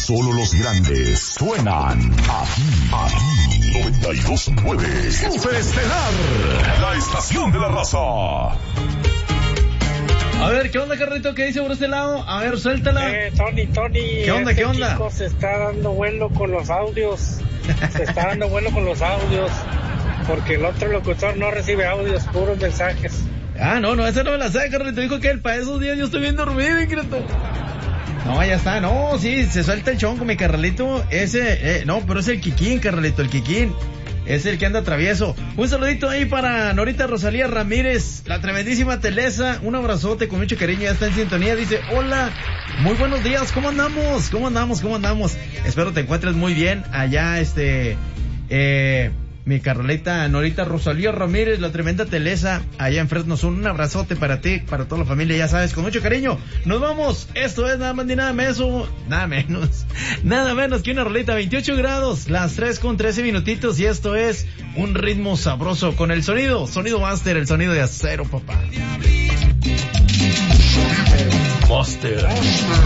solo los grandes suenan aquí 92.9 Superestelar, la estación de la raza. A ver, ¿qué onda, Carlito? ¿Qué dice por este lado? A ver, suéltala. Tony. ¿Qué onda? Chico se está dando vuelo con los audios. Porque el otro locutor no recibe audios, puros mensajes. No, esa no me la sabe, Carlito. Dijo que para esos días yo estoy bien dormido, increíble. No, ya está. No, sí, se suelta el chonco, mi Carlito. Ese, pero es el Kikín, Carlito, el Kikín. Es el que anda travieso. Un saludito ahí para Norita Rosalía Ramírez, la tremendísima Telesa. Un abrazote con mucho cariño, ya está en sintonía. Dice, hola, muy buenos días, ¿cómo andamos? Espero te encuentres muy bien allá, mi Carlita Norita Rosalía Ramírez, la tremenda Telesa, allá en Fresno Sur. Un abrazote para ti, para toda la familia, ya sabes, con mucho cariño. Nos vamos, esto es nada más ni nada menos que una rolita, 28 grados, las 3:13 minutitos, y esto es un ritmo sabroso con el sonido Master, el sonido de acero, papá. Master.